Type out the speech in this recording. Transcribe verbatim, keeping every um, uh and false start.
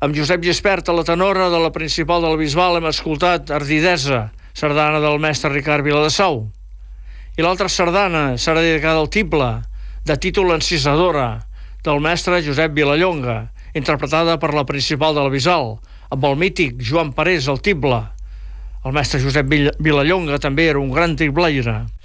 Amb Josep Gispert a la tenora de la Principal de la Bisbal hem escoltat Ardidesa, sardana del mestre Ricard Viladesau. I l'altra sardana serà dedicada al tible, de títol Encisadora, del mestre Josep Vilallonga, interpretada per la Principal de la Bisbal, amb el mític Joan Parés al tible. El mestre Josep Vilallonga també era un gran tiblaire.